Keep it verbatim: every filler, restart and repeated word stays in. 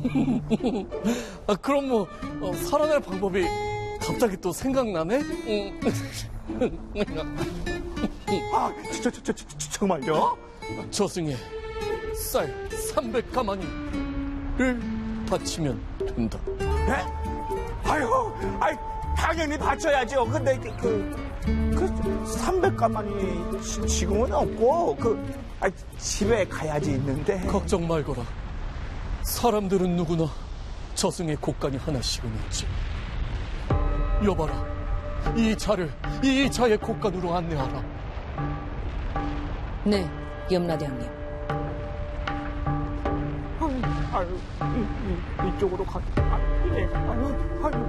아, 그럼 뭐 어, 살아날 방법이 갑자기 또 생각나네? 아, 저, 저, 저, 저, 정말요? 저승에 쌀 삼백 가마니를 바치면 된다. 네? 아유, 아이, 당연히 바쳐야죠. 근데 그, 그 삼백 가마니 지금은 없고 그 아, 집에 가야지 있는데. 걱정 말거라. 사람들은 누구나 저승의 곡간이 하나씩은 있지. 여봐라, 이 자를 이 자의 곡간으로 안내하라. 네, 염라대왕님. 아유, 아유, 이, 이, 이쪽으로 가. 아, 예, 아유, 아유.